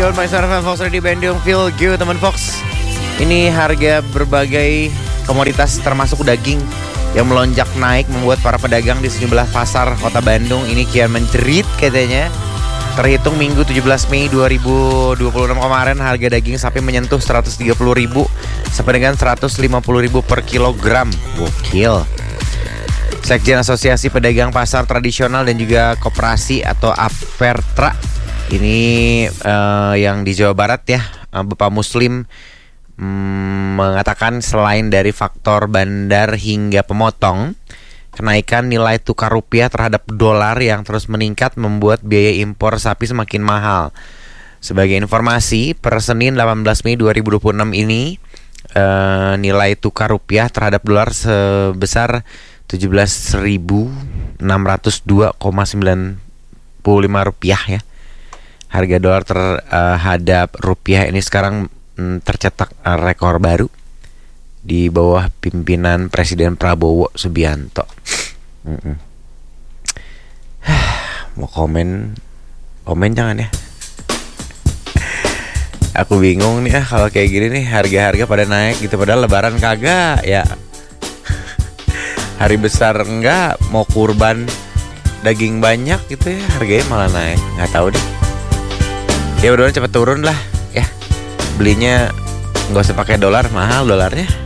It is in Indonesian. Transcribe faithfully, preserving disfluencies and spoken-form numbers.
Good, my son Fox ready Bandung feel good teman Fox. Ini harga berbagai komoditas termasuk daging yang melonjak naik membuat para pedagang di sejumlah pasar kota Bandung ini kian menjerit katanya. Terhitung Minggu tujuh belas Mei dua ribu dua puluh enam kemarin harga daging sapi menyentuh seratus tiga puluh ribu sampai dengan seratus lima puluh ribu per kilogram. Gokil. Sekjen Asosiasi Pedagang Pasar Tradisional dan juga Koperasi atau Apertra ini uh, yang di Jawa Barat ya, uh, Bapak Muslim mm, mengatakan selain dari faktor bandar hingga pemotong, kenaikan nilai tukar rupiah terhadap dolar yang terus meningkat membuat biaya impor sapi semakin mahal. Sebagai informasi, per Senin delapan belas Mei dua ribu dua puluh enam ini uh, nilai tukar rupiah terhadap dolar sebesar tujuh belas ribu enam ratus dua koma sembilan lima rupiah ya. Harga dolar terhadap rupiah ini sekarang mm, tercetak uh, rekor baru di bawah pimpinan Presiden Prabowo Subianto. Mm-mm. Mau komen, komen jangan ya. Aku bingung nih ya kalau kayak gini nih, harga-harga pada naik gitu, padahal Lebaran kagak ya. Hari besar enggak, mau kurban daging banyak gitu ya, harganya malah naik. Nggak tahu deh. Ya udah cepet turun lah ya. Belinya nggak usah pakai dolar, mahal dolarnya.